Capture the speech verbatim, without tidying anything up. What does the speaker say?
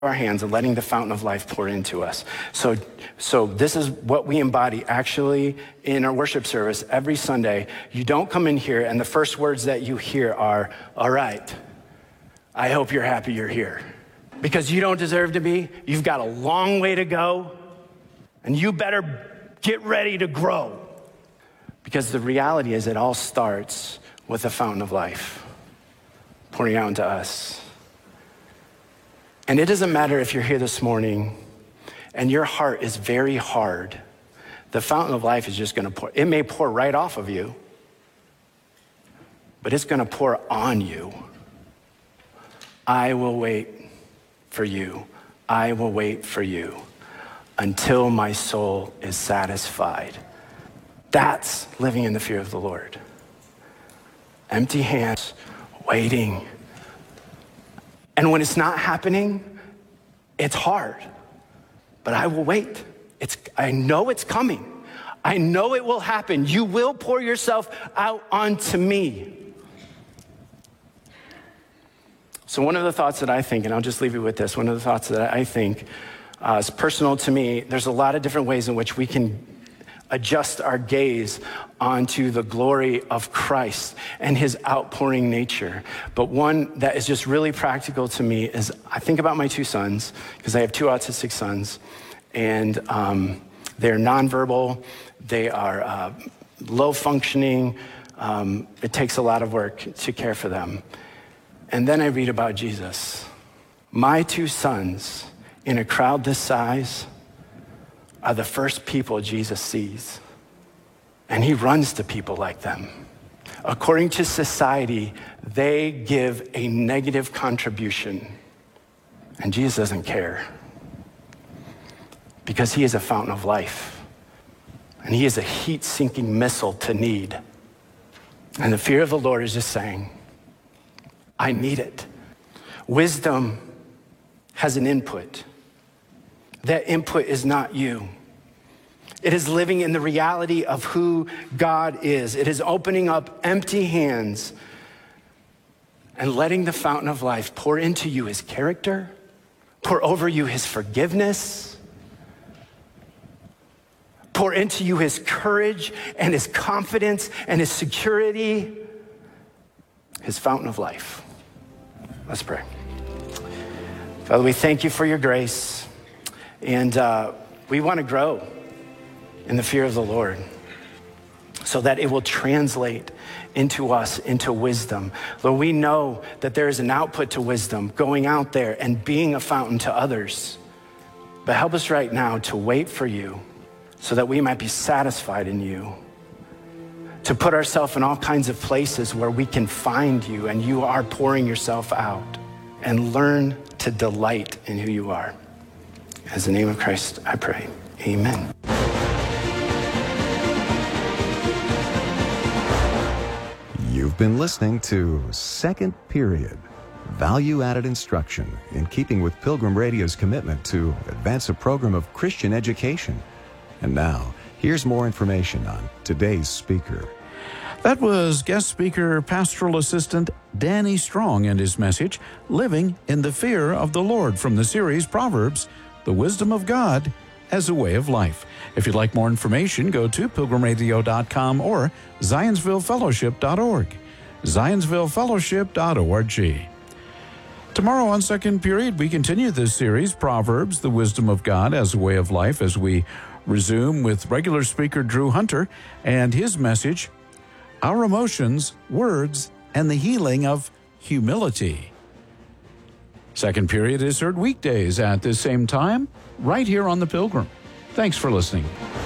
our hands and letting the fountain of life pour into us. So, so this is what we embody actually in our worship service every Sunday. You don't come in here and the first words that you hear are, all right, I hope you're happy you're here. Because you don't deserve to be. You've got a long way to go. And you better get ready to grow. Because the reality is it all starts with the fountain of life pouring out into us. And it doesn't matter if you're here this morning and your heart is very hard. The fountain of life is just going to pour. It may pour right off of you, but it's going to pour on you. I will wait for you. I will wait for you until my soul is satisfied. That's living in the fear of the Lord. Empty hands, waiting. And when it's not happening, it's hard. But I will wait. It's, I know it's coming. I know it will happen. You will pour yourself out onto me. So one of the thoughts that I think, and I'll just leave you with this, one of the thoughts that I think uh, is personal to me, there's a lot of different ways in which we can adjust our gaze onto the glory of Christ and his outpouring nature. But one that is just really practical to me is I think about my two sons, because I have two autistic sons, and um, they're nonverbal, they are uh, low functioning, um, it takes a lot of work to care for them. And then I read about Jesus. My two sons, in a crowd this size, are the first people Jesus sees. And he runs to people like them. According to society, they give a negative contribution. And Jesus doesn't care. Because he is a fountain of life. And he is a heat-sinking missile to need. And the fear of the Lord is just saying, I need it. Wisdom has an input. That input is not you. It is living in the reality of who God is. It is opening up empty hands and letting the fountain of life pour into you his character, pour over you his forgiveness, pour into you his courage and his confidence and his security, his fountain of life. Let's pray. Father, we thank you for your grace, and uh, we want to grow in the fear of the Lord so that it will translate into us, into wisdom. Lord, we know that there is an output to wisdom, going out there and being a fountain to others. But help us right now to wait for you so that we might be satisfied in you, to put ourselves in all kinds of places where we can find you and you are pouring yourself out, and learn to delight in who you are. In the name of Christ, I pray. Amen. You've been listening to Second Period, value-added instruction in keeping with Pilgrim Radio's commitment to advance a program of Christian education. And now, here's more information on today's speaker. That was guest speaker, pastoral assistant Danny Strong, and his message, Living in the Fear of the Lord, from the series Proverbs, The Wisdom of God as a Way of Life. If you'd like more information, go to pilgrim radio dot com or zionsville fellowship dot org. zionsville fellowship dot org. Tomorrow on Second Period, we continue this series, Proverbs, The Wisdom of God as a Way of Life, as we resume with regular speaker Drew Hunter and his message, Our Emotions, Words, and the Healing of Humility. Second Period is heard weekdays at this same time, right here on The Pilgrim. Thanks for listening.